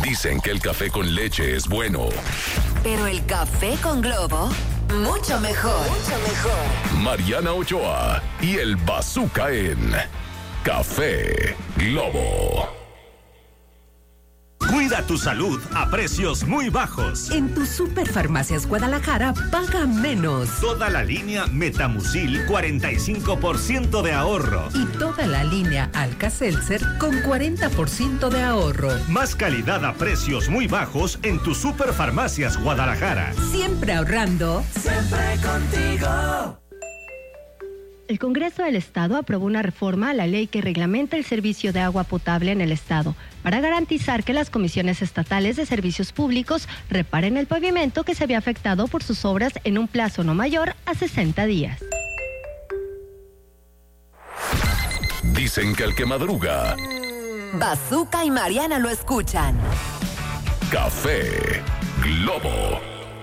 Dicen que el café con leche es bueno. Pero el café con Globo, mucho mejor. Mucho mejor. Mariana Ochoa y el Bazooka en Café Globo. Cuida tu salud a precios muy bajos. En tu Superfarmacias Guadalajara, paga menos. Toda la línea Metamucil, 45% de ahorro. Y toda la línea Alka-Seltzer con 40% de ahorro. Más calidad a precios muy bajos en tu Superfarmacias Guadalajara. Siempre ahorrando. Siempre contigo. El Congreso del Estado aprobó una reforma a la ley que reglamenta el servicio de agua potable en el Estado para garantizar que las comisiones estatales de servicios públicos reparen el pavimento que se había afectado por sus obras en un plazo no mayor a 60 días. Dicen que el que madruga, Bazooka y Mariana lo escuchan. Café Globo.